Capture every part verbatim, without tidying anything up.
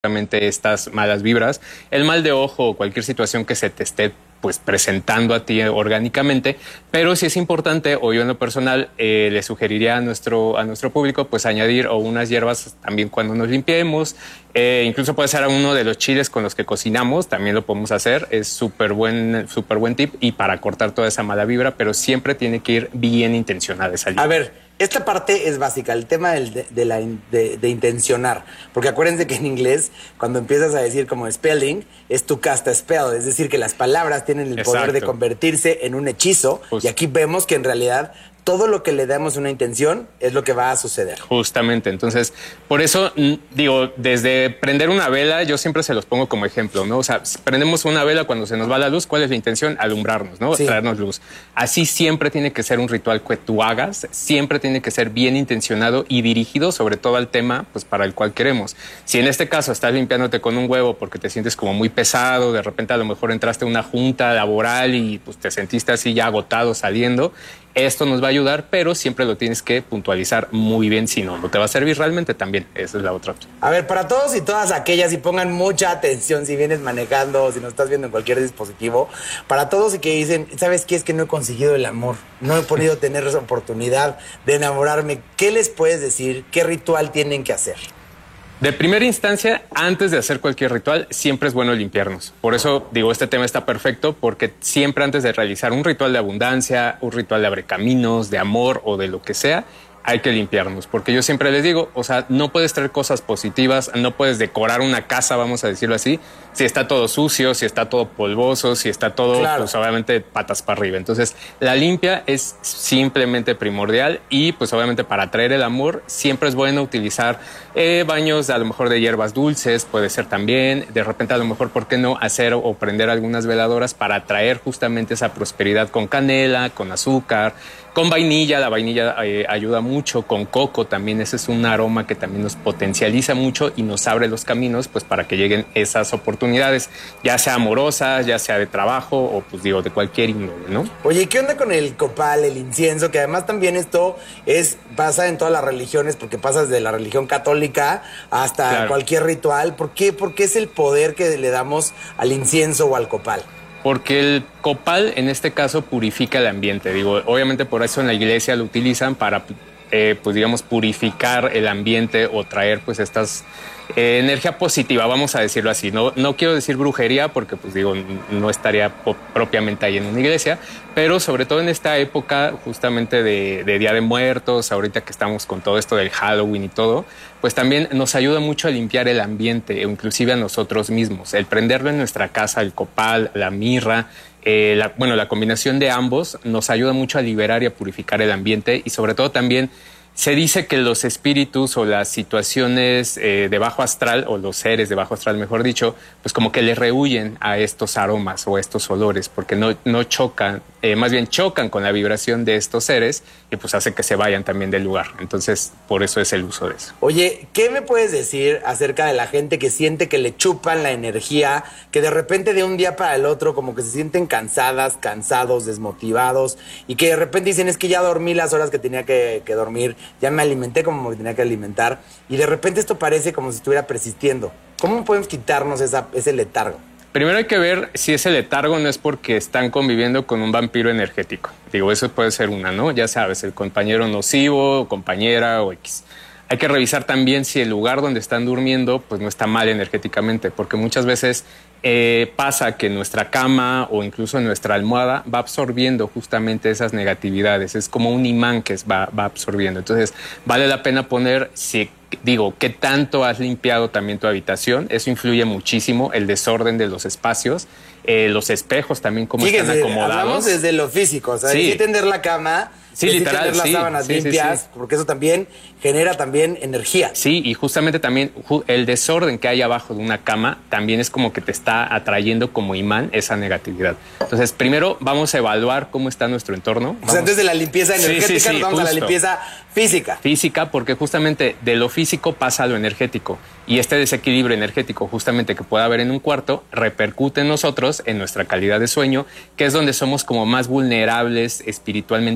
estas malas vibras, el mal de ojo o cualquier situación que se te esté pues presentando a ti orgánicamente, pero sí es importante, o yo en lo personal eh, le sugeriría a nuestro, a nuestro público pues añadir o unas hierbas también cuando nos limpiemos, eh, incluso puede ser uno de los chiles con los que cocinamos, también lo podemos hacer, es súper buen, súper buen tip y para cortar toda esa mala vibra, pero siempre tiene que ir bien intencionada esa limpia. A ver, esta parte es básica, el tema del, de, de, la, de, de intencionar. Porque acuérdense que en inglés, cuando empiezas a decir como spelling, es to cast a spell. Es decir, que las palabras tienen el Exacto. poder de convertirse en un hechizo. Just. Y aquí vemos que en realidad todo lo que le damos una intención es lo que va a suceder. Justamente, entonces, por eso, digo, desde prender una vela, yo siempre se los pongo como ejemplo, ¿no? O sea, si prendemos una vela cuando se nos va la luz, ¿cuál es la intención? Alumbrarnos, ¿no? Sí. Traernos luz. Así siempre tiene que ser un ritual que tú hagas, siempre tiene que ser bien intencionado y dirigido sobre todo al tema, pues, para el cual queremos. Si en este caso estás limpiándote con un huevo porque te sientes como muy pesado, de repente a lo mejor entraste a una junta laboral y pues te sentiste así ya agotado saliendo, esto nos va a ayudar, pero siempre lo tienes que puntualizar muy bien, si no, no te va a servir realmente también. Esa es la otra opción. A ver, para todos y todas aquellas, y pongan mucha atención si vienes manejando o si nos estás viendo en cualquier dispositivo, para todos y que dicen, ¿sabes qué? Es que no he conseguido el amor, no he podido tener esa oportunidad de enamorarme. ¿Qué les puedes decir? ¿Qué ritual tienen que hacer? De primera instancia, antes de hacer cualquier ritual, siempre es bueno limpiarnos. Por eso, digo, este tema está perfecto, porque siempre antes de realizar un ritual de abundancia, un ritual de abrecaminos, de amor o de lo que sea, hay que limpiarnos. Porque yo siempre les digo, o sea, no puedes traer cosas positivas, no puedes decorar una casa, vamos a decirlo así, si está todo sucio, si está todo polvoso, si está todo, claro. pues obviamente patas para arriba. Entonces, la limpia es simplemente primordial y pues obviamente para atraer el amor siempre es bueno utilizar eh, baños a lo mejor de hierbas dulces, puede ser también, de repente a lo mejor, ¿por qué no hacer o prender algunas veladoras para atraer justamente esa prosperidad con canela, con azúcar, con vainilla? La vainilla eh, ayuda mucho, con coco también, ese es un aroma que también nos potencializa mucho y nos abre los caminos pues para que lleguen esas oportunidades, ya sea amorosas, ya sea de trabajo o pues digo de cualquier índole, ¿no? Oye, ¿qué onda con el copal, el incienso? Que además también esto es pasa en todas las religiones, porque pasas de la religión católica hasta Claro. cualquier ritual. ¿Por qué? Porque es el poder que le damos al incienso o al copal. Porque el copal, en este caso, purifica el ambiente. Digo, obviamente por eso en la iglesia lo utilizan para, eh, pues digamos, purificar el ambiente o traer, pues, estas eh, energía positiva, vamos a decirlo así. No, no quiero decir brujería porque, pues, digo, no estaría propiamente ahí en una iglesia, pero sobre todo en esta época, justamente de, de Día de Muertos, ahorita que estamos con todo esto del Halloween y todo, pues también nos ayuda mucho a limpiar el ambiente, o inclusive a nosotros mismos. El prenderlo en nuestra casa, el copal, la mirra, eh, la, bueno, la combinación de ambos nos ayuda mucho a liberar y a purificar el ambiente y sobre todo también se dice que los espíritus o las situaciones eh, de bajo astral, o los seres de bajo astral, mejor dicho, pues como que le rehuyen a estos aromas o a estos olores, porque no, no chocan, eh, más bien chocan con la vibración de estos seres y pues hace que se vayan también del lugar. Entonces, por eso es el uso de eso. Oye, ¿qué me puedes decir acerca de la gente que siente que le chupan la energía, que de repente de un día para el otro como que se sienten cansadas, cansados, desmotivados y que de repente dicen es que ya dormí las horas que tenía que, que dormir, ya me alimenté como me tenía que alimentar y de repente esto parece como si estuviera persistiendo? ¿Cómo podemos quitarnos esa, ese letargo? Primero hay que ver si ese letargo no es porque están conviviendo con un vampiro energético. Digo, eso puede ser una, ¿no? Ya sabes, el compañero nocivo, compañera o X. Hay que revisar también si el lugar donde están durmiendo pues no está mal energéticamente, porque muchas veces eh, pasa que nuestra cama o incluso nuestra almohada va absorbiendo justamente esas negatividades. Es como un imán que va, va absorbiendo. Entonces, vale la pena poner, si digo, ¿qué tanto has limpiado también tu habitación? Eso influye muchísimo, el desorden de los espacios, eh, los espejos también, cómo Fíjense, están acomodados. hablamos desde lo físico, o sea, Sí. sí tender la cama, Sí, sí literal, tener las sí, sábanas sí, sí, limpias, sí. porque eso también genera también energía. Sí, y justamente también ju- el desorden que hay abajo de una cama también es como que te está atrayendo como imán esa negatividad. Entonces, primero vamos a evaluar cómo está nuestro entorno. O sea, Vamos- antes de la limpieza Sí, sí, energética sí, nos vamos a la justo. limpieza física. Física, porque justamente de lo físico pasa a lo energético. Y este desequilibrio energético justamente que puede haber en un cuarto repercute en nosotros, en nuestra calidad de sueño, que es donde somos como más vulnerables espiritualmente hablando.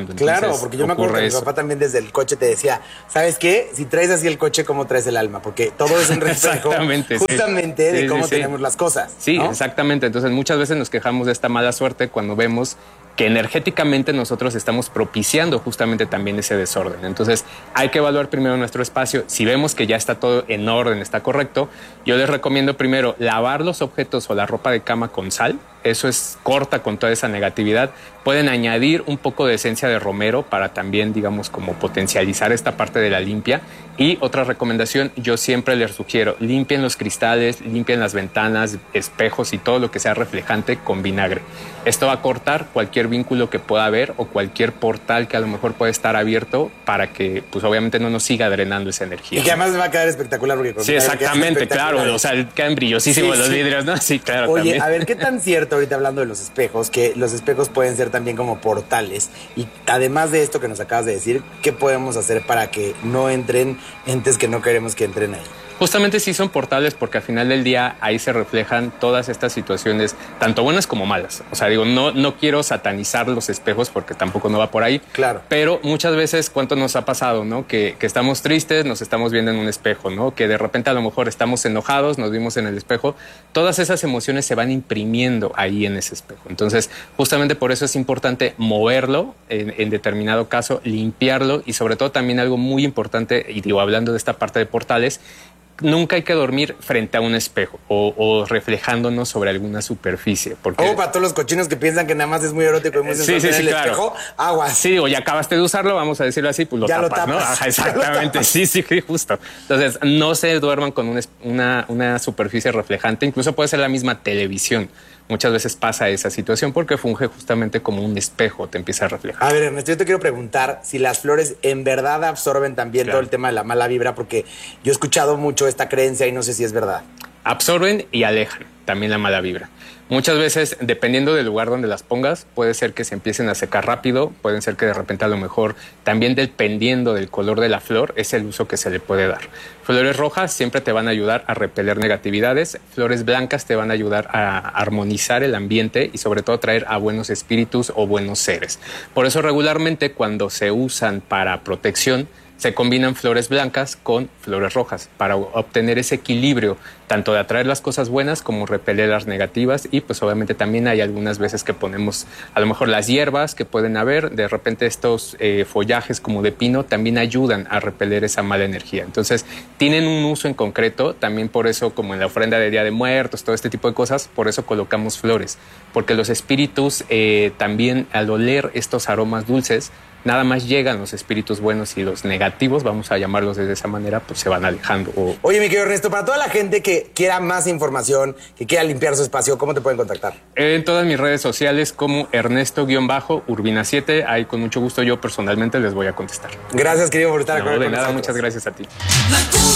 cuando. Claro, Entonces, porque yo me acuerdo que mi papá también desde el coche te decía, ¿sabes qué? Si traes así el coche, ¿cómo traes el alma? Porque todo es un reflejo Exactamente, justamente sí. de Sí, cómo sí, sí. tenemos las cosas. Sí, ¿no? exactamente. Entonces muchas veces nos quejamos de esta mala suerte cuando vemos que energéticamente nosotros estamos propiciando justamente también ese desorden. Entonces hay que evaluar primero nuestro espacio. Si vemos que ya está todo en orden, está correcto, yo les recomiendo primero lavar los objetos o la ropa de cama con sal. Eso es corta con toda esa negatividad. Pueden añadir un poco de esencia de romero para también, digamos, como potencializar esta parte de la limpia. Y otra recomendación, yo siempre les sugiero, limpien los cristales, limpien las ventanas, espejos y todo lo que sea reflejante con vinagre. Esto va a cortar cualquier vínculo que pueda haber o cualquier portal que a lo mejor puede estar abierto para que, pues obviamente no nos siga drenando esa energía. Y que además va a quedar espectacular. Porque con sí, exactamente, claro. O sea, quedan brillosísimos sí, los sí. vidrios, ¿no? Sí, claro. Oye, también. A ver, ¿qué tan cierto ahorita hablando de los espejos? Que los espejos pueden ser también como portales. Y además de esto que nos acabas de decir, ¿qué podemos hacer para que no entren entes que no queremos que entren ahí? Justamente sí son portales porque al final del día ahí se reflejan todas estas situaciones, tanto buenas como malas. O sea, digo, no, no quiero satanizar los espejos porque tampoco no va por ahí. Claro. Pero muchas veces, ¿cuánto nos ha pasado, no? Que, que estamos tristes, nos estamos viendo en un espejo, ¿no? Que de repente a lo mejor estamos enojados, nos vimos en el espejo. Todas esas emociones se van imprimiendo ahí en ese espejo. Entonces, justamente por eso es importante moverlo en, en determinado caso, limpiarlo y sobre todo también algo muy importante, y digo, hablando de esta parte de portales, nunca hay que dormir frente a un espejo o, o reflejándonos sobre alguna superficie. Porque... O para todos los cochinos que piensan que nada más es muy erótico y muy sensual sí, sí, sí, el claro. espejo, aguas. Sí, o ya acabaste de usarlo, vamos a decirlo así, pues lo ya tapas, lo tapas, ¿no? Ajá, exactamente, sí, sí, justo. Entonces, no se duerman con un, una, una superficie reflejante, incluso puede ser la misma televisión. Muchas veces pasa esa situación porque funge justamente como un espejo, te empieza a reflejar. A ver, Ernesto, yo te quiero preguntar si las flores en verdad absorben también claro. todo el tema de la mala vibra, porque yo he escuchado mucho esta creencia y no sé si es verdad. Absorben y alejan también la mala vibra. Muchas veces, dependiendo del lugar donde las pongas, puede ser que se empiecen a secar rápido, pueden ser que de repente a lo mejor, también dependiendo del color de la flor, es el uso que se le puede dar. Flores rojas siempre te van a ayudar a repeler negatividades, flores blancas te van a ayudar a armonizar el ambiente y sobre todo traer a buenos espíritus o buenos seres. Por eso regularmente cuando se usan para protección, se combinan flores blancas con flores rojas para obtener ese equilibrio, tanto de atraer las cosas buenas como repeler las negativas. Y pues obviamente también hay algunas veces que ponemos a lo mejor las hierbas que pueden haber, de repente estos eh, follajes como de pino también ayudan a repeler esa mala energía. Entonces tienen un uso en concreto, también por eso como en la ofrenda de Día de Muertos, todo este tipo de cosas, por eso colocamos flores, porque los espíritus eh, también al oler estos aromas dulces, nada más llegan los espíritus buenos y los negativos, vamos a llamarlos de esa manera, pues se van alejando. O... Oye, mi querido Ernesto, para toda la gente que quiera más información, que quiera limpiar su espacio, ¿cómo te pueden contactar? En todas mis redes sociales como Ernesto-Urbina siete, ahí con mucho gusto yo personalmente les voy a contestar. Gracias, querido, por estar no, acá. de nada, muchas gracias a ti.